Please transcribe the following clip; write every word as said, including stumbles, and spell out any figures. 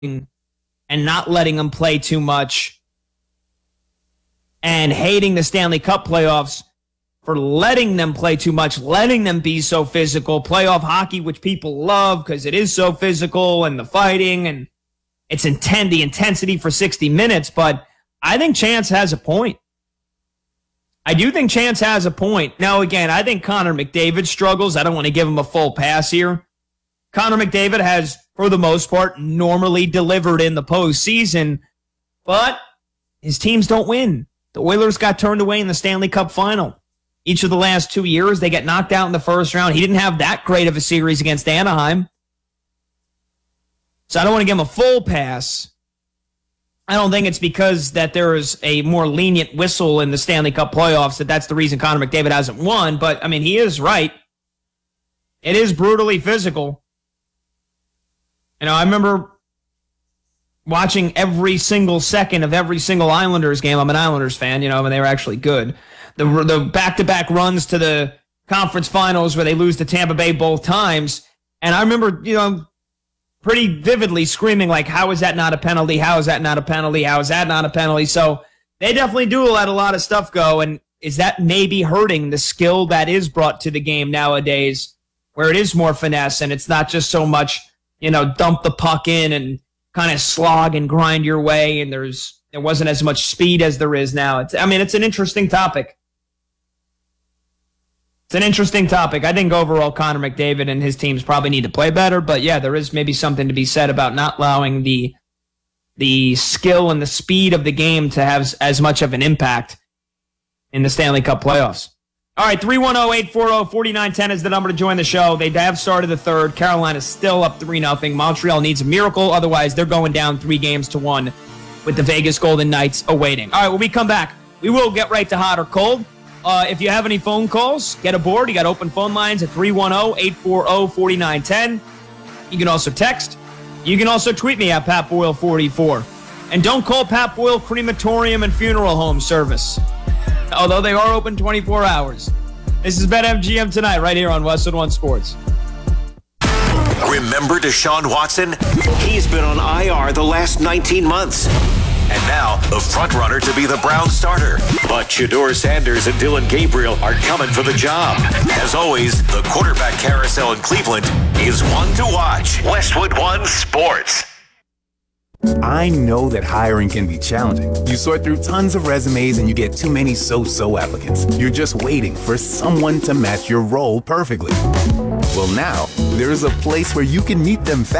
and not letting them play too much and hating the Stanley Cup playoffs for letting them play too much, letting them be so physical, playoff hockey, which people love because it is so physical and the fighting and it's intent, the intensity for sixty minutes. But I think Chance has a point. I do think Chance has a point. Now, again, I think Connor McDavid struggles. I don't want to give him a full pass here. Connor McDavid has, for the most part, normally delivered in the postseason, but his teams don't win. The Oilers got turned away in the Stanley Cup final. Each of the last two years, they get knocked out in the first round. He didn't have that great of a series against Anaheim. So I don't want to give him a full pass. I don't think it's because that there is a more lenient whistle in the Stanley Cup playoffs that that's the reason Connor McDavid hasn't won. But, I mean, he is right. It is brutally physical. You know, I remember watching every single second of every single Islanders game. I'm an Islanders fan, you know, when they were actually good. The, the back-to-back runs to the conference finals where they lose to Tampa Bay both times. And I remember, you know, pretty vividly screaming, like, how is that not a penalty? How is that not a penalty? How is that not a penalty? So they definitely do let a lot of stuff go. And is that maybe hurting the skill that is brought to the game nowadays, where it is more finesse and it's not just so much, you know, dump the puck in and kind of slog and grind your way, and there's there wasn't as much speed as there is now. It's, I mean, it's an interesting topic. It's an interesting topic. I think overall Connor McDavid and his teams probably need to play better, but yeah, there is maybe something to be said about not allowing the the skill and the speed of the game to have as much of an impact in the Stanley Cup playoffs. All right, three one zero, eight four zero, four nine one zero is the number to join the show. They have started the third. Carolina's still up three nothing. Montreal needs a miracle. Otherwise, they're going down three games to one with the Vegas Golden Knights awaiting. All right, when we come back, we will get right to hot or cold. Uh, if you have any phone calls, get aboard. You got open phone lines at three one zero, eight four zero, four nine one zero. You can also text. You can also tweet me at Pat Boyle forty-four. And don't call Pat Boyle Crematorium and Funeral Home Service, although they are open twenty-four hours. This is BetMGM tonight, right here on Westwood One Sports. Remember Deshaun Watson? He's been on I R the last nineteen months. And now, the front-runner to be the Browns starter. But Shedeur Sanders and Dylan Gabriel are coming for the job. As always, the quarterback carousel in Cleveland is one to watch. Westwood One Sports. I know that hiring can be challenging. You sort through tons of resumes and you get too many so-so applicants. You're just waiting for someone to match your role perfectly. Well, now, there's a place where you can meet them fast.